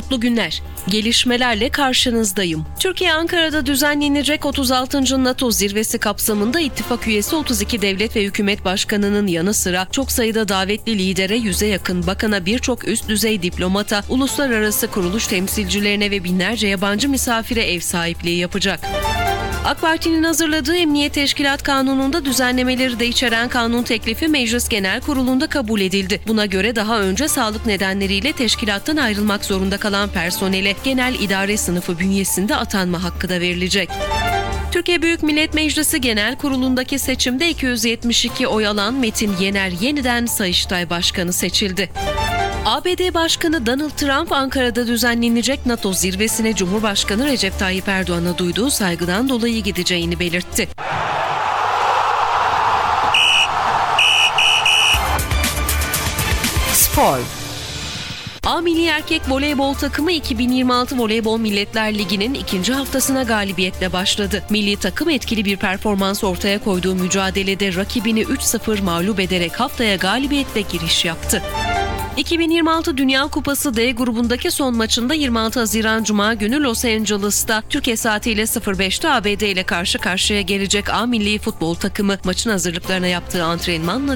mutlu günler. Gelişmelerle karşınızdayım. Türkiye Ankara'da düzenlenecek 36. NATO zirvesi kapsamında ittifak üyesi 32 devlet ve hükümet başkanının yanı sıra çok sayıda davetli lidere, 100'e yakın bakana, birçok üst düzey diplomata, uluslararası kuruluş temsilcilerine ve binlerce yabancı misafire ev sahipliği yapacak. AK Parti'nin hazırladığı Emniyet Teşkilat Kanunu'nda düzenlemeleri de içeren kanun teklifi Meclis Genel Kurulu'nda kabul edildi. Buna göre daha önce sağlık nedenleriyle teşkilattan ayrılmak zorunda kalan personele genel idare sınıfı bünyesinde atanma hakkı da verilecek. Türkiye Büyük Millet Meclisi Genel Kurulu'ndaki seçimde 272 oy alan Metin Yener yeniden Sayıştay Başkanı seçildi. ABD Başkanı Donald Trump, Ankara'da düzenlenecek NATO zirvesine Cumhurbaşkanı Recep Tayyip Erdoğan'a duyduğu saygıdan dolayı gideceğini belirtti. Spor. A Milli Erkek Voleybol takımı 2026 Voleybol Milletler Ligi'nin ikinci haftasına galibiyetle başladı. Milli takım etkili bir performans ortaya koyduğu mücadelede rakibini 3-0 mağlup ederek haftaya galibiyetle giriş yaptı. 2026 Dünya Kupası D grubundaki son maçında 26 Haziran Cuma günü Los Angeles'ta Türkiye saatiyle 05'te ABD ile karşı karşıya gelecek A milli futbol takımı maçın hazırlıklarına yaptığı antrenmanla